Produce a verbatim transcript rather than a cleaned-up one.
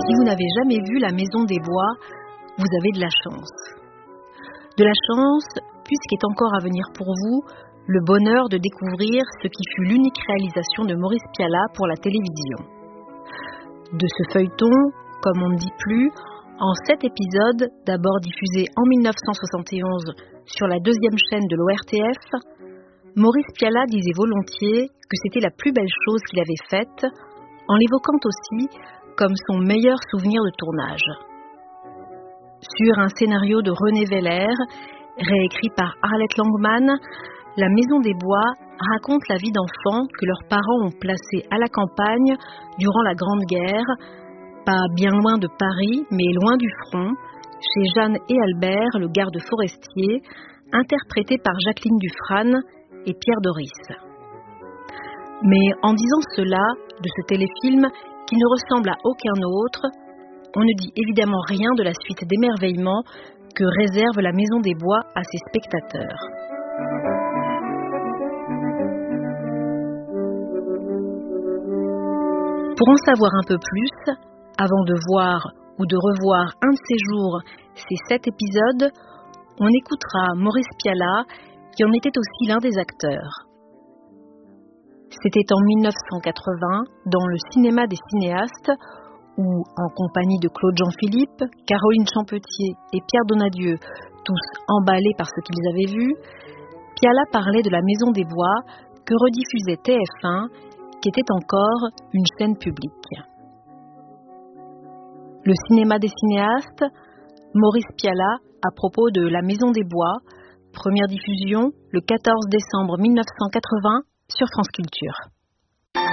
Si vous n'avez jamais vu la Maison des Bois, vous avez de la chance. De la chance, puisqu'est encore à venir pour vous le bonheur de découvrir ce qui fut l'unique réalisation de Maurice Pialat pour la télévision. De ce feuilleton, comme on ne dit plus, en sept épisodes, d'abord diffusés en mille neuf cent soixante et onze sur la deuxième chaîne de l'O R T F, Maurice Pialat disait volontiers que c'était la plus belle chose qu'il avait faite, en l'évoquant aussi comme son meilleur souvenir de tournage. Sur un scénario de René Veller, réécrit par Arlette Langman, La Maison des Bois raconte la vie d'enfants que leurs parents ont placés à la campagne durant la Grande Guerre, pas bien loin de Paris, mais loin du front, chez Jeanne et Albert, le garde forestier, interprétés par Jacqueline Dufresne et Pierre Doris. Mais en disant cela de ce téléfilm qui ne ressemble à aucun autre, on ne dit évidemment rien de la suite d'émerveillement que réserve la Maison des Bois à ses spectateurs. Pour en savoir un peu plus, avant de voir ou de revoir un de ces jours ces sept épisodes, on écoutera Maurice Pialat, qui en était aussi l'un des acteurs. C'était en mille neuf cent quatre-vingts, dans le cinéma des cinéastes, où, en compagnie de Claude Jean-Philippe, Caroline Champetier et Pierre Donadieu, tous emballés par ce qu'ils avaient vu, Pialat parlait de la Maison des Bois que rediffusait T F un, qui était encore une chaîne publique. Le cinéma des cinéastes, Maurice Pialat à propos de La Maison des Bois, première diffusion le quatorze décembre mille neuf cent quatre-vingts sur France Culture.